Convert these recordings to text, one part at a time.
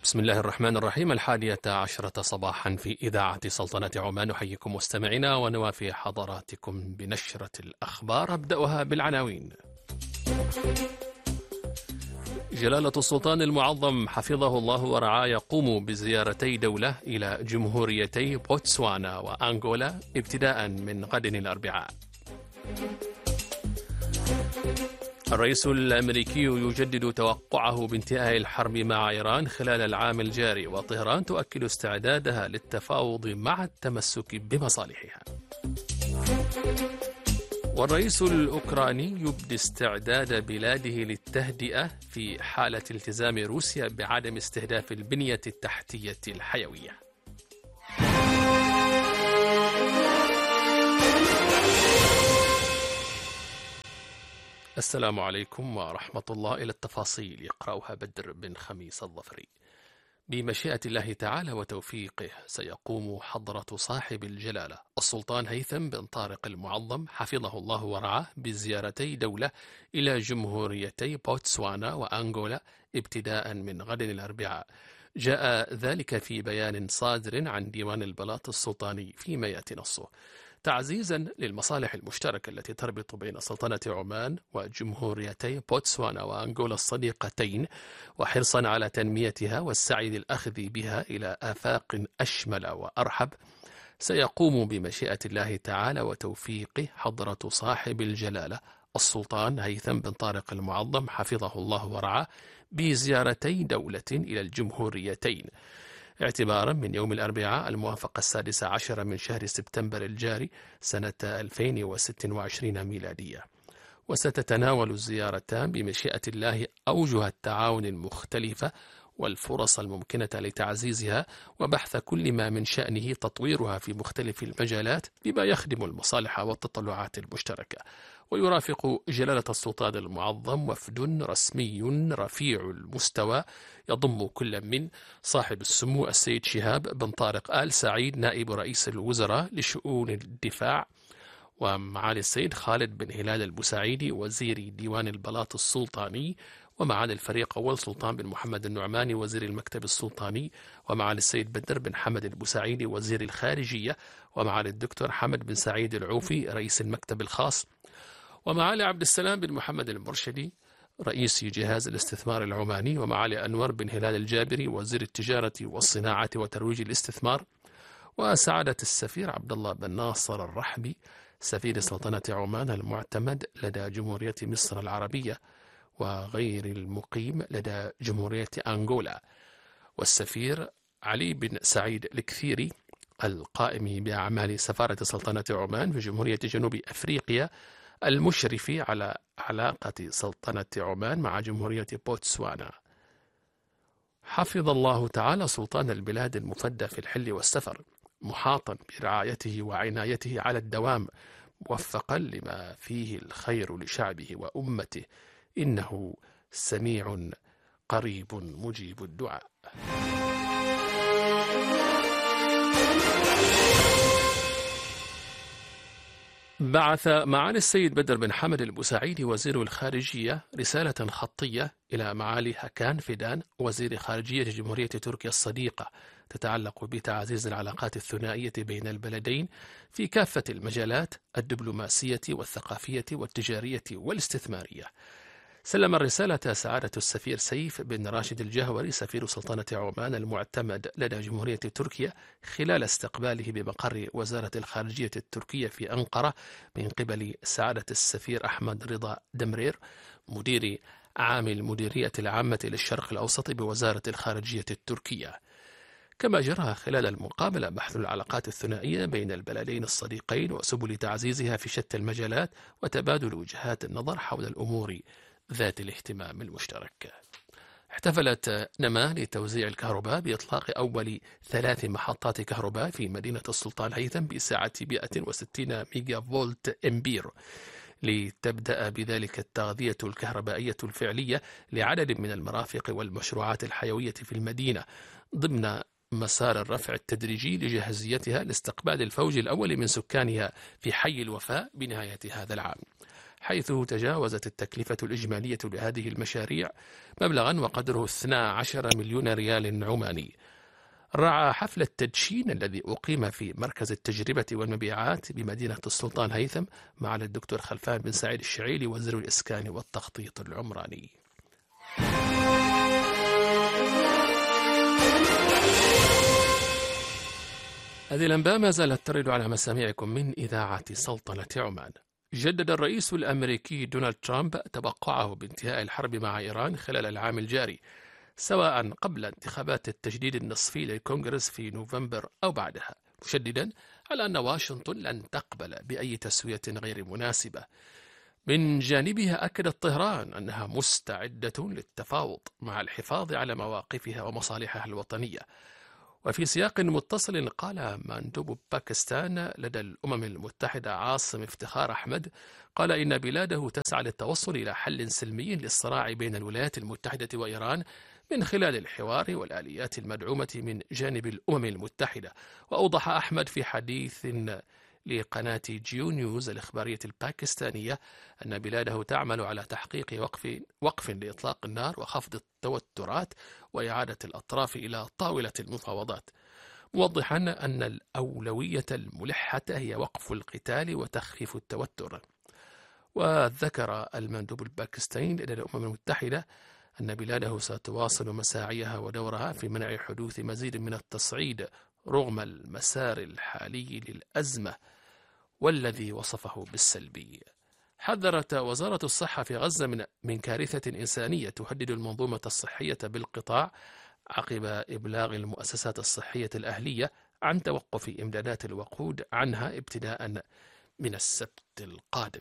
بسم الله الرحمن الرحيم. 11:00 صباحا في إذاعة سلطنة عمان. نحييكم مستمعينا ونوافي حضراتكم بنشرة الأخبار. أبدأها بالعناوين. جلالة السلطان المعظم حفظه الله ورعاه يقوم بزيارتي دولة إلى جمهوريتي بوتسوانا وأنغولا ابتداء من غد الأربعاء. الرئيس الأمريكي يجدد توقعه بانتهاء الحرب مع إيران خلال العام الجاري، وطهران تؤكد استعدادها للتفاوض مع التمسك بمصالحها. والرئيس الأوكراني يبدي استعداد بلاده للتهدئة في حالة التزام روسيا بعدم استهداف البنية التحتية الحيوية. السلام عليكم ورحمة الله. إلى التفاصيل يقرأها بدر بن خميس الظفري. بمشيئة الله تعالى وتوفيقه سيقوم حضرة صاحب الجلالة السلطان هيثم بن طارق المعظم حفظه الله ورعاه بزيارتي دولة إلى جمهوريتي بوتسوانا وأنغولا ابتداء من غد الأربعاء. جاء ذلك في بيان صادر عن ديوان البلاط السلطاني فيما يأتي نصه تعزيزا للمصالح المشتركة التي تربط بين سلطنة عمان وجمهوريتي بوتسوانا وأنغولا الصديقتين، وحرصا على تنميتها والسعي للأخذ بها إلى آفاق أشمل وأرحب. سيقوم بمشيئة الله تعالى وتوفيقه حضرة صاحب الجلالة السلطان هيثم بن طارق المعظم حفظه الله ورعاه بزيارتي دولة إلى الجمهوريتين اعتبارا من يوم الأربعاء الموافق 16 من شهر سبتمبر الجاري سنة 2026 ميلادية. وستتناول الزيارتان بمشيئة الله أوجه التعاون المختلفة والفرص الممكنة لتعزيزها وبحث كل ما من شأنه تطويرها في مختلف المجالات بما يخدم المصالح والتطلعات المشتركة. ويرافق جلالة السلطان المعظم وفد رسمي رفيع المستوى يضم كل من صاحب السمو السيد شهاب بن طارق آل سعيد نائب رئيس الوزراء لشؤون الدفاع، ومعالي السيد خالد بن هلال البوسعيدي وزير ديوان البلاط السلطاني، ومعالي الفريق أول سلطان بن محمد النعماني وزير المكتب السلطاني، ومعالي السيد بدر بن حمد البوسعيدي وزير الخارجية، ومعالي الدكتور حمد بن سعيد العوفي رئيس المكتب الخاص، ومعالي عبد السلام بن محمد المرشدي رئيس جهاز الاستثمار العماني، ومعالي أنور بن هلال الجابري وزير التجارة والصناعة وترويج الاستثمار، وسعادة السفير عبد الله بن ناصر الرحبي سفير سلطنة عمان المعتمد لدى جمهورية مصر العربية وغير المقيم لدى جمهورية أنغولا، والسفير علي بن سعيد الكثيري القائم بأعمال سفارة سلطنة عمان في جمهورية جنوب أفريقيا المشرف على علاقة سلطنة عمان مع جمهورية بوتسوانا. حفظ الله تعالى سلطان البلاد المفدى في الحل والسفر محاطا برعايته وعنايته على الدوام، موفقا لما فيه الخير لشعبه وأمته، إنه سميع قريب مجيب الدعاء. بعث معالي السيد بدر بن حمد البوسعيدي وزير الخارجية رسالة خطية إلى معالي هكان فيدان وزير خارجية جمهورية تركيا الصديقة تتعلق بتعزيز العلاقات الثنائية بين البلدين في كافة المجالات الدبلوماسية والثقافية والتجارية والاستثمارية. سلم الرسالة سعادة السفير سيف بن راشد الجهوري سفير سلطنة عمان المعتمد لدى جمهورية تركيا خلال استقباله بمقر وزارة الخارجية التركية في أنقرة من قبل سعادة السفير أحمد رضا دمرير مدير عام المديرية العامة للشرق الأوسط بوزارة الخارجية التركية. كما جرى خلال المقابلة بحث العلاقات الثنائية بين البلدين الصديقين وسبل تعزيزها في شتى المجالات وتبادل وجهات النظر حول الأمور ذات الاهتمام المشترك. احتفلت نما لتوزيع الكهرباء بإطلاق أول 3 محطات كهرباء في مدينة السلطان هيثم بسعة 160 ميجا فولت أمبير، لتبدأ بذلك التغذية الكهربائية الفعلية لعدد من المرافق والمشروعات الحيوية في المدينة ضمن مسار الرفع التدريجي لجاهزيتها لاستقبال الفوج الأول من سكانها في حي الوفاء بنهاية هذا العام. حيث تجاوزت التكلفة الإجمالية لهذه المشاريع مبلغا وقدره 12 مليون ريال عماني. رعى حفل التدشين الذي أقيم في مركز التجربة والمبيعات بمدينة السلطان هيثم معالي الدكتور خلفان بن سعيد الشعيلي وزير الإسكان والتخطيط العمراني. هذه الأنباء ما زالت ترد على مسامعكم من إذاعة سلطنة عمان. جدد الرئيس الأمريكي دونالد ترامب توقعه بانتهاء الحرب مع إيران خلال العام الجاري، سواء قبل انتخابات التجديد النصفي للكونغرس في نوفمبر أو بعدها، مشددا على أن واشنطن لن تقبل بأي تسوية غير مناسبة. من جانبها أكدت طهران أنها مستعدة للتفاوض مع الحفاظ على مواقفها ومصالحها الوطنية. وفي سياق متصل قال مندوب باكستان لدى الأمم المتحدة عاصم افتخار أحمد قال إن بلاده تسعى للتوصل إلى حل سلمي للصراع بين الولايات المتحدة وإيران من خلال الحوار والآليات المدعومة من جانب الأمم المتحدة. وأوضح أحمد في حديث لقناة جيو نيوز الإخبارية الباكستانية أن بلاده تعمل على تحقيق وقف لإطلاق النار وخفض التوترات وإعادة الأطراف إلى طاولة المفاوضات، موضحا أن الأولوية الملحة هي وقف القتال وتخفيف التوتر. وذكر المندوب الباكستاني لدى الأمم المتحدة أن بلاده ستواصل مساعيها ودورها في منع حدوث مزيد من التصعيد رغم المسار الحالي للأزمة والذي وصفه بالسلبي. حذرت وزارة الصحة في غزة من كارثة إنسانية تهدد المنظومة الصحية بالقطاع عقب إبلاغ المؤسسات الصحية الأهلية عن توقف إمدادات الوقود عنها ابتداء من السبت القادم.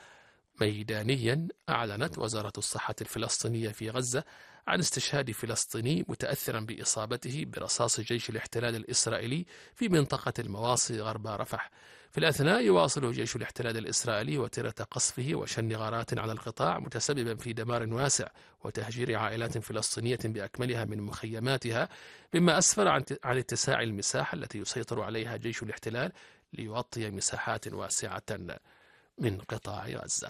ميدانيا أعلنت وزارة الصحة الفلسطينية في غزة عن استشهاد فلسطيني متأثرا بإصابته برصاص جيش الاحتلال الإسرائيلي في منطقة المواصي غرب رفح. في الأثناء يواصل جيش الاحتلال الإسرائيلي وتيرة قصفه وشن غارات على القطاع متسببا في دمار واسع وتهجير عائلات فلسطينية بأكملها من مخيماتها، مما أسفر عن اتساع المساحة التي يسيطر عليها جيش الاحتلال ليغطي مساحات واسعة من قطاع غزة.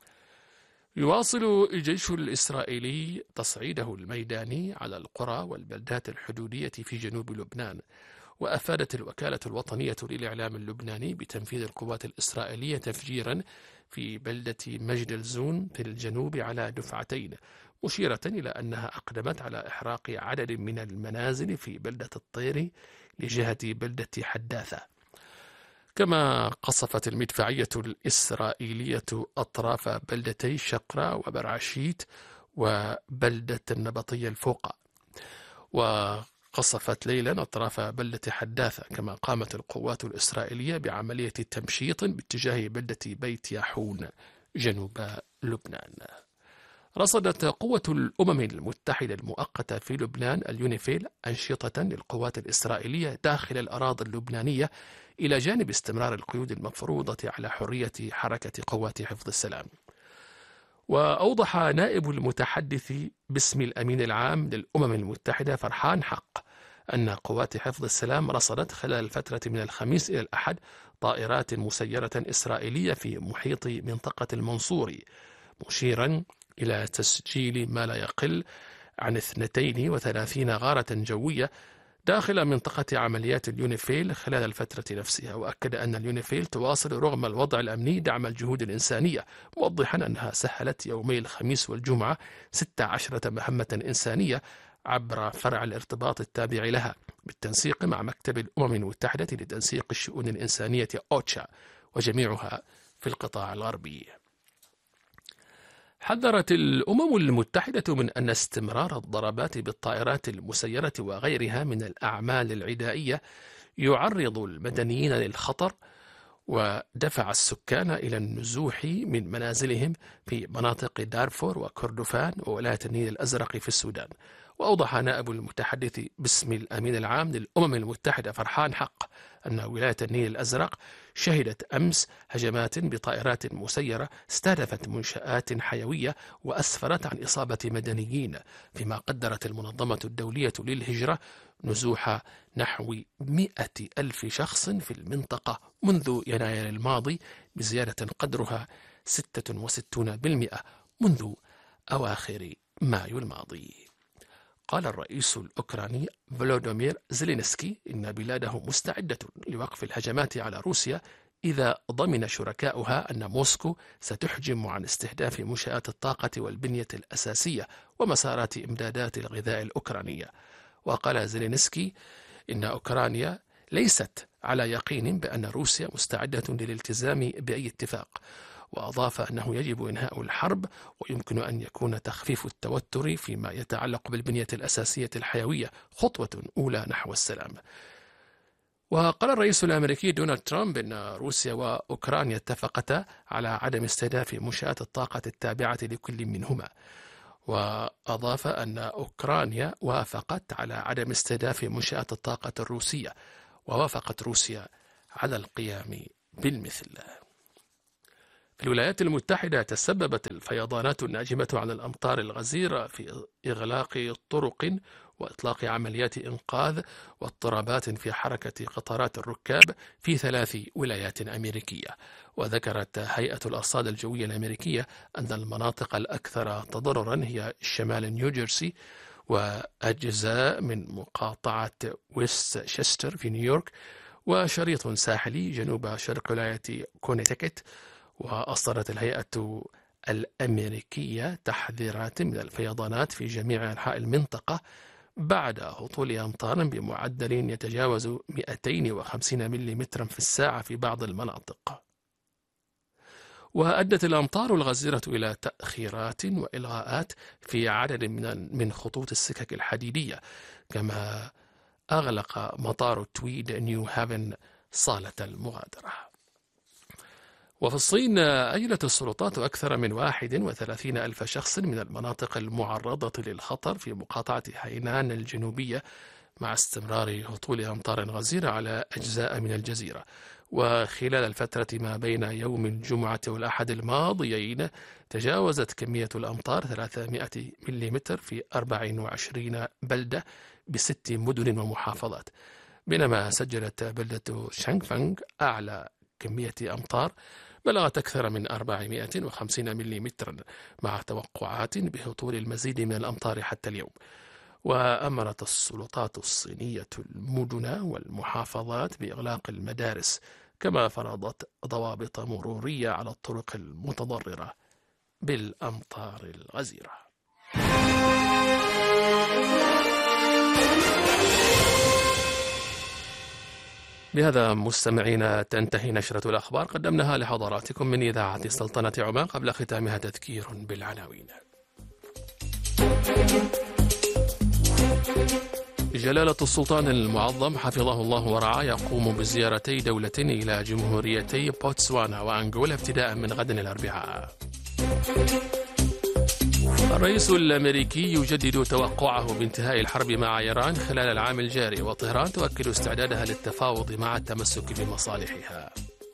يواصل الجيش الإسرائيلي تصعيده الميداني على القرى والبلدات الحدودية في جنوب لبنان. وأفادت الوكالة الوطنية للإعلام اللبناني بتنفيذ القوات الإسرائيلية تفجيرا في بلدة مجد الزون في الجنوب على دفعتين، مشيرة إلى أنها أقدمت على إحراق عدد من المنازل في بلدة الطير لجهة بلدة حداثة. كما قصفت المدفعية الإسرائيلية أطراف بلدتي شقرة وبرعشيت وبلدة النبطية الفوقة، وقصفت ليلا أطراف بلدة حداثة. كما قامت القوات الإسرائيلية بعملية تمشيط باتجاه بلدة بيت ياحون جنوب لبنان. رصدت قوة الأمم المتحدة المؤقتة في لبنان اليونيفيل أنشطة للقوات الإسرائيلية داخل الأراضي اللبنانية إلى جانب استمرار القيود المفروضة على حرية حركة قوات حفظ السلام. وأوضح نائب المتحدث باسم الأمين العام للأمم المتحدة فرحان حق أن قوات حفظ السلام رصدت خلال الفترة من الخميس إلى الأحد طائرات مسيرة إسرائيلية في محيط منطقة المنصوري، مشيرا إلى تسجيل ما لا يقل عن 32 غارة جوية داخل منطقة عمليات اليونيفيل خلال الفترة نفسها. وأكد أن اليونيفيل تواصل رغم الوضع الأمني دعم الجهود الإنسانية، موضحا أنها سهلت يومي الخميس والجمعة 16 مهمة إنسانية عبر فرع الارتباط التابع لها بالتنسيق مع مكتب الأمم المتحدة لتنسيق الشؤون الإنسانية أوتشا، وجميعها في القطاع الغربي. حذرت الأمم المتحدة من أن استمرار الضربات بالطائرات المسيرة وغيرها من الأعمال العدائية يعرض المدنيين للخطر، ودفع السكان إلى النزوح من منازلهم في مناطق دارفور وكردفان وولاية النيل الأزرق في السودان. وأوضح نائب المتحدث باسم الأمين العام للأمم المتحدة فرحان حق أن ولاية النيل الأزرق شهدت أمس هجمات بطائرات مسيرة استهدفت منشآت حيوية وأسفرت عن إصابة مدنيين، فيما قدرت المنظمة الدولية للهجرة نزوح نحو 100,000 شخص في المنطقة منذ يناير الماضي بزيادة قدرها 66% منذ أواخر مايو الماضي. قال الرئيس الأوكراني فلوديمير زيلينسكي إن بلاده مستعدة لوقف الهجمات على روسيا إذا ضمن شركاؤها أن موسكو ستحجم عن استهداف منشآت الطاقة والبنية الأساسية ومسارات إمدادات الغذاء الأوكرانية. وقال زيلينسكي إن أوكرانيا ليست على يقين بأن روسيا مستعدة للالتزام بأي اتفاق، وأضاف أنه يجب إنهاء الحرب ويمكن أن يكون تخفيف التوتر فيما يتعلق بالبنية الأساسية الحيوية خطوة أولى نحو السلام. وقال الرئيس الأمريكي دونالد ترامب أن روسيا وأوكرانيا اتفقتا على عدم استهداف منشآت الطاقة التابعة لكل منهما، وأضاف أن أوكرانيا وافقت على عدم استهداف منشآت الطاقة الروسية، ووافقت روسيا على القيام بالمثل. في الولايات المتحدة تسببت الفيضانات الناجمة عن الأمطار الغزيرة في إغلاق طرق وإطلاق عمليات إنقاذ واضطرابات في حركة قطارات الركاب في 3 ولايات أمريكية. وذكرت هيئة الأرصاد الجوية الأمريكية أن المناطق الأكثر تضررا هي شمال نيوجيرسي وأجزاء من مقاطعة ويست شيستر في نيويورك وشريط ساحلي جنوب شرق ولاية كونيتيكت. وأصدرت الهيئة الأمريكية تحذيرات من الفيضانات في جميع أنحاء المنطقة بعد هطول أمطار بمعدل يتجاوز 250 ملم في الساعة في بعض المناطق. وأدت الأمطار الغزيرة إلى تأخيرات وإلغاءات في عدد من خطوط السكك الحديدية، كما أغلق مطار تويد نيو هافن صالة المغادرة. وفي الصين أجلت السلطات أكثر من 31 ألف شخص من المناطق المعرضة للخطر في مقاطعة هاينان الجنوبية مع استمرار هطول أمطار غزيرة على أجزاء من الجزيرة. وخلال الفترة ما بين يوم الجمعة والأحد الماضيين تجاوزت كمية الأمطار 300 ملم في 24 بلدة ب6 مدن ومحافظات، بينما سجلت بلدة شانغفانغ أعلى كمية أمطار بلغت أكثر من 450 ملم مع توقعات بهطول المزيد من الأمطار حتى اليوم. وأمرت السلطات الصينية المدن والمحافظات بإغلاق المدارس، كما فرضت ضوابط مرورية على الطرق المتضررة بالأمطار الغزيرة. بهذا مستمعينا تنتهي نشرة الأخبار قدمناها لحضراتكم من إذاعة سلطنة عمان. قبل ختامها تذكير بالعناوين. جلالة السلطان المعظم حفظه الله ورعاه يقوم بزيارتي دولة إلى جمهوريتي بوتسوانا وأنغولا ابتداء من غد الأربعاء. الرئيس الأمريكي يجدد توقعه بانتهاء الحرب مع إيران خلال العام الجاري، وطهران تؤكد استعدادها للتفاوض مع التمسك بمصالحها.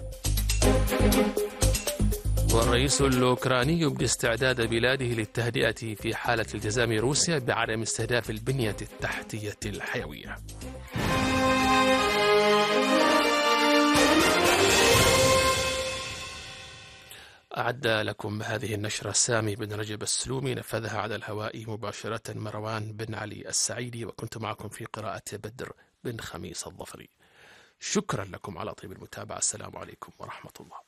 والرئيس الأوكراني يبدي استعداد بلاده للتهدئة في حالة التزام روسيا بعدم استهداف البنية التحتية الحيوية. أعد لكم هذه النشرة سامي بن رجب السلومي، نفذها على الهواء مباشرة مروان بن علي السعيدي، وكنت معكم في قراءة بدر بن خميس الظفري. شكرا لكم على طيب المتابعة. السلام عليكم ورحمة الله.